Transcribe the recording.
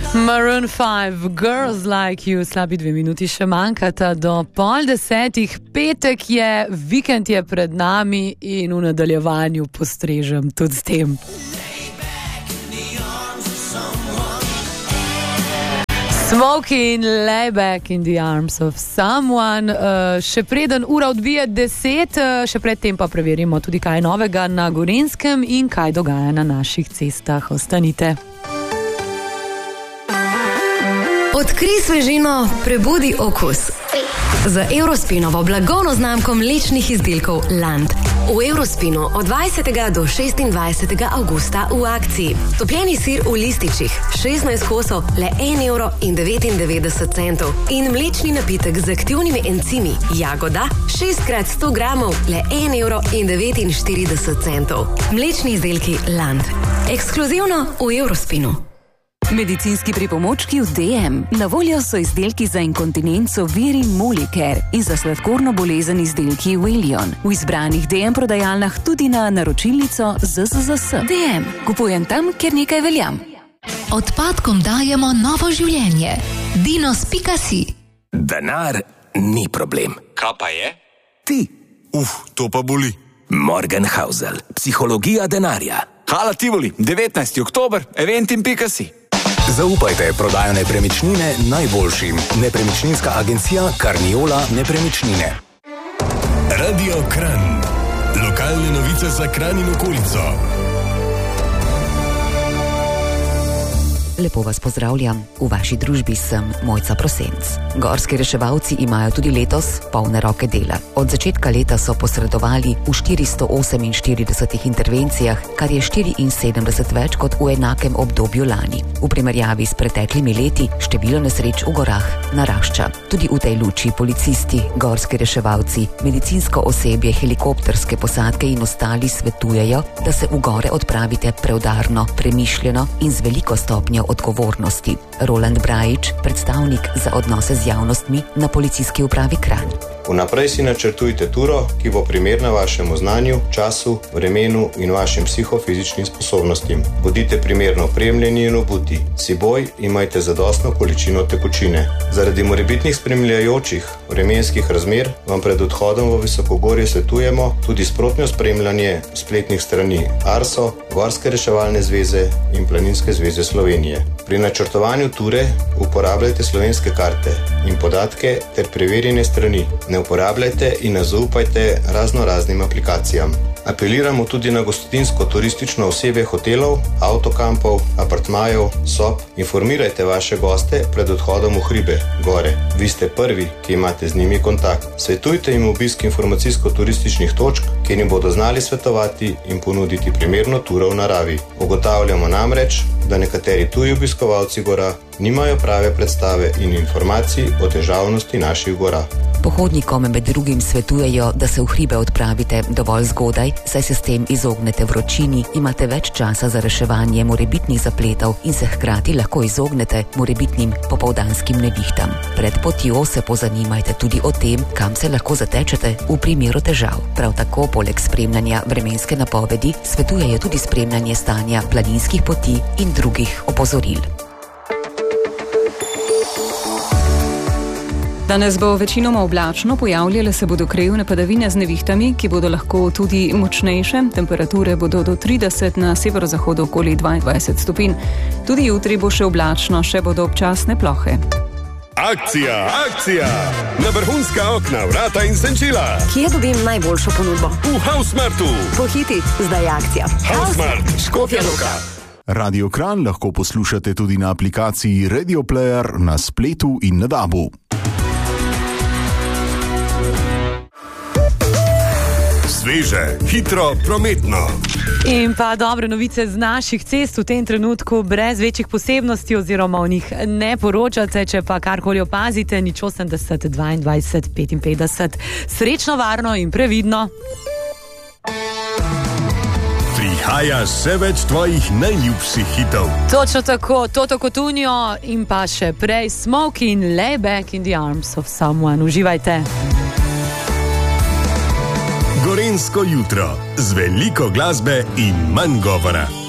Maroon 5, Girls Like You, slabi 2 minuti še manjkata do 9:30. Petek je, vikend je pred nami in v nadaljevanju postrežem tudi s tem. Smokey in Lay Back in the Arms of Someone. Še preden ura odbije 10, še predtem pa preverimo tudi, kaj je novega na Gorenjskem in kaj dogaja na naših cestah. Ostanite. Odkrij svežino, prebudi okus. Z Eurospinovo blagovno znamko mlečnih izdelkov Land. V Eurospinu od 20. do 26. avgusta v akciji. Topljeni sir v lističih, 16 kosov, le 1,99 €. In mlečni napitek z aktivnimi encimi Jagoda, 6x100 gramov, le 1,49 €. Mlečni izdelki Land. Ekskluzivno v Eurospinu. Medicinski pripomočki v DM. Na voljo so izdelki za inkontinenco Virin Molicare in za sladkorno bolezen izdelki Willion. V izbranih DM prodajalnah tudi na naročilnico ZZZS. DM. Kupujem tam, kjer nekaj veljam. Odpadkom dajemo novo življenje. Dinos.si. Denar ni problem. Kaj pa je? Ti. To pa boli. Morgenhausel. Psihologija denarja. Hala Tivoli, 19. oktober, eventim.si. Zaupajte prodajo nepremičnine najboljšim. Nepremičninska agencija Carniola Nepremičnine. Radio Kranj. Lokalne novice za Kranj in okolico. Lepo vas pozdravljam. V vaši družbi sem Mojca Prosenc. Gorski reševalci imajo tudi letos polne roke dela. Od začetka leta so posredovali v 448 intervencijah, kar je 74 več kot v enakem obdobju lani. V primerjavi s preteklimi leti število nesreč v gorah narašča. Tudi v tej luči policisti, gorski reševalci, medicinsko osebje, helikopterske posadke in ostali svetujejo, da se v gore odpravite preudarno, premišljeno in z veliko stopnjo odgovornosti. Roland Brajič, predstavnik za odnose z javnostmi na policijski upravi Kranj. Vnaprej si načrtujte turo, ki bo primerna vašemu znanju, času, vremenu in vašim psihofizičnim sposobnostim. Bodite primerno opremljeni in obuti. S seboj imajte zadostno količino tekočine. Zaradi morebitnih spremljajočih vremenskih razmer vam pred odhodom v visokogorje svetujemo tudi sprotno spremljanje spletnih strani ARSO, Gorske reševalne zveze in Planinske zveze Slovenije. Pri načrtovanju ture uporabljajte slovenske karte in podatke ter preverjene strani. Ne uporabljajte in ne zaupajte raznoraznim aplikacijam. Apeliramo tudi na gostinsko turistično osebje hotelov, avtokampov, apartmajev, sob. Informirajte vaše goste pred odhodom v hribe, gore. Vi ste prvi, ki imate z njimi kontakt. Svetujte jim obisk informacijsko-turističnih točk, kjer jim bodo znali svetovati in ponuditi primerno turo v naravi. Ugotavljamo namreč, da nekateri tuji obiskovalci gora nimajo prave predstave in informacij o težavnosti naših gora. Pohodnikom med drugim svetujejo, da se v hribe odpravite dovolj zgodaj, saj se s tem izognete vročini, imate več časa za reševanje morebitnih zapletov in se hkrati lahko izognete morebitnim popoldanskim nevihtam. Pred potjo se pozanimajte tudi o tem, kam se lahko zatečete v primeru težav. Prav tako poleg spremljanja vremenske napovedi svetujejo tudi spremljanje stanja planinskih poti in drugih opozoril. Danes bo večinoma oblačno, pojavljale se bodo krajevne padavine z nevihtami, ki bodo lahko tudi močnejše. Temperature bodo do 30, na severozahodu okoli 22 stopinj. Tudi jutri bo še oblačno, še bodo občasne plohe. Akcija, akcija! Na vrhunska okna, vrata in senčila. Kje dobim najboljšo ponudbo? V Hausmartu. Pohiti, zdaj je akcija. Hausmart, Škofja Loka. Radio Kranj lahko poslušate tudi na aplikaciji Radio Player, na spletu in na DAB-u. Sveže, hitro, prometno. In pa dobre novice z naših cest v tem trenutku, brez večjih posebnosti oziroma o njih ne poročate, če pa karkoli opazite, nič 80 22 55. Srečno, varno in previdno. Prihaja še več tvojih najljubših hitov. Točno tako, Toto Cotugno in pa še prej Smokey in Lay Back in the Arms of Someone. Uživajte. Gorenjsko jutro z veliko glasbe in manj govora.